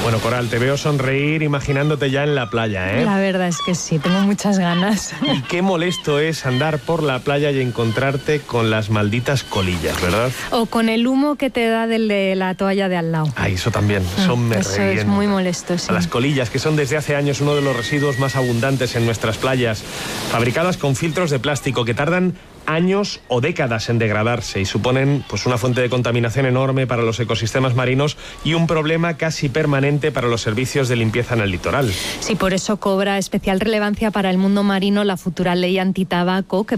Bueno, Coral, te veo sonreír imaginándote ya en la playa, ¿eh? La verdad es que sí, tengo muchas ganas. Y qué molesto es andar por la playa y encontrarte con las malditas colillas, ¿verdad? O con el humo que te da del de la toalla de al lado. Ay, eso también, eso me Eso revienta. es muy molesto, sí. A las colillas, que son desde hace años uno de los residuos más abundantes en nuestras playas, fabricadas con filtros de plástico que tardan años o décadas en degradarse y suponen pues una fuente de contaminación enorme para los ecosistemas marinos y un problema casi permanente para los servicios de limpieza en el litoral. Sí, por eso cobra especial relevancia para el mundo marino la futura ley antitabaco que